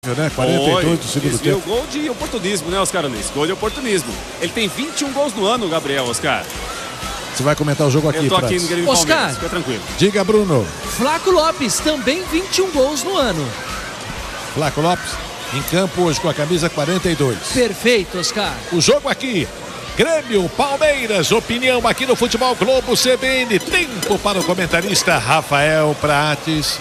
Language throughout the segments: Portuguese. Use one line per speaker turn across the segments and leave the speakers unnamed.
Né? 42 do segundo tempo.
Gol de oportunismo, né, Oscar Ulisses? Gol de oportunismo. Ele tem 21 gols no ano, Gabriel, Oscar.
Você vai comentar o jogo aqui,
Eu tô aqui no Grêmio
Oscar,
Palmeiras, fica tranquilo.
Diga, Bruno.
Flaco Lopes, também 21 gols no ano.
Flaco Lopes, em campo hoje com a camisa 42.
Perfeito, Oscar.
O jogo aqui, Grêmio, Palmeiras, opinião aqui no Futebol Globo CBN. Tempo para o comentarista Rafael Prates.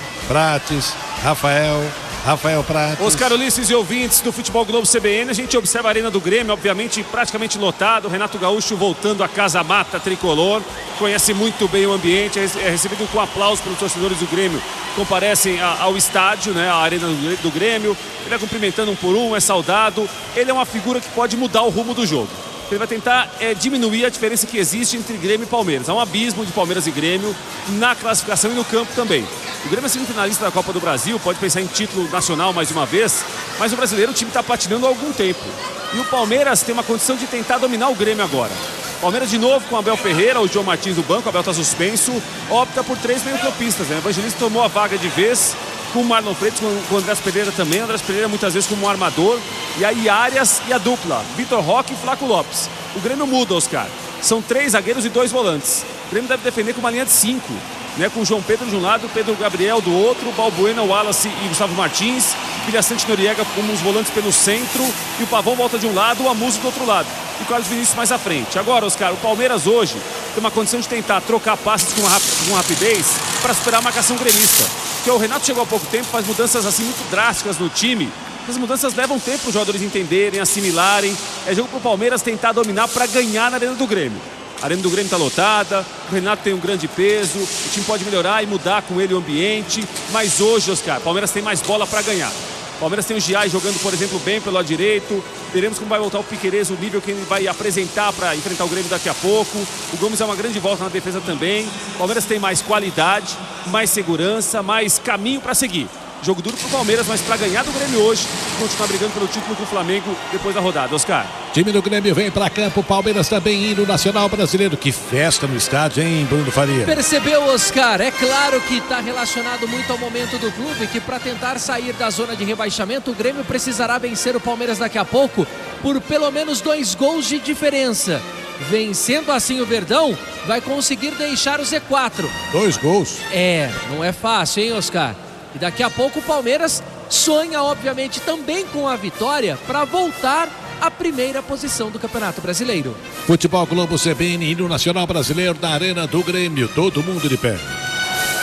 Rafael Prates.
Oscar Ulisses e ouvintes do Futebol Globo CBN, a gente observa a arena do Grêmio, obviamente praticamente lotado. Renato Gaúcho voltando à Casa Mata tricolor, conhece muito bem o ambiente, é recebido com aplausos pelos torcedores do Grêmio, comparecem ao estádio, né, à arena do Grêmio. Ele vai cumprimentando um por um, é saudado. Ele é uma figura que pode mudar o rumo do jogo. Ele vai tentar diminuir a diferença que existe entre Grêmio e Palmeiras. Há um abismo de Palmeiras e Grêmio na classificação e no campo também. O Grêmio é semifinalista da Copa do Brasil, pode pensar em título nacional mais uma vez, mas o brasileiro, o time está patinando há algum tempo. E o Palmeiras tem uma condição de tentar dominar o Grêmio agora. Palmeiras de novo com Abel Ferreira, o João Martins do banco, o Abel está suspenso, opta por 3 meio-campistas. Né? O Evangelista tomou a vaga de vez com o Marlon Freitas, com o Andrés Pereira também. O Andrés Pereira muitas vezes como um armador. E aí Arias e a dupla, Vitor Roque e Flaco Lopes. O Grêmio muda, Oscar. São 3 zagueiros e 2 volantes. O Grêmio deve defender com uma linha de 5. Né, com o João Pedro de um lado, Pedro Gabriel do outro, Balbuena, Wallace e Gustavo Martins, Vilha Sante Noriega como os volantes pelo centro, e o Pavão volta de um lado, o Amuso do outro lado, e o Carlos Vinícius mais à frente. Agora, Oscar, o Palmeiras hoje tem uma condição de tentar trocar passes com rapidez para superar a marcação gremista, porque o Renato chegou há pouco tempo, faz mudanças assim muito drásticas no time. As mudanças levam tempo para os jogadores entenderem, assimilarem. É jogo para o Palmeiras tentar dominar para ganhar na arena do Grêmio. A arena do Grêmio está lotada, o Renato tem um grande peso, o time pode melhorar e mudar com ele o ambiente, mas hoje, Oscar, o Palmeiras tem mais bola para ganhar. O Palmeiras tem o Giai jogando, por exemplo, bem pelo lado direito, veremos como vai voltar o Piquerez, o nível que ele vai apresentar para enfrentar o Grêmio daqui a pouco. O Gomes é uma grande volta na defesa também. O Palmeiras tem mais qualidade, mais segurança, mais caminho para seguir. Jogo duro para o Palmeiras, mas para ganhar do Grêmio hoje, continuar brigando pelo título com o Flamengo depois da rodada. Oscar.
Time do Grêmio vem para campo, Palmeiras também indo, Nacional Brasileiro. Que festa no estádio, hein, Bruno Faria?
Percebeu, Oscar? É claro que está relacionado muito ao momento do clube, que para tentar sair da zona de rebaixamento, o Grêmio precisará vencer o Palmeiras daqui a pouco por pelo menos 2 gols de diferença. Vencendo assim o Verdão, vai conseguir deixar o Z4.
2 gols?
Não é fácil, hein, Oscar? E daqui a pouco o Palmeiras sonha, obviamente, também com a vitória para voltar à primeira posição do Campeonato Brasileiro.
Futebol Globo CBN, hino nacional brasileiro da Arena do Grêmio. Todo mundo de pé.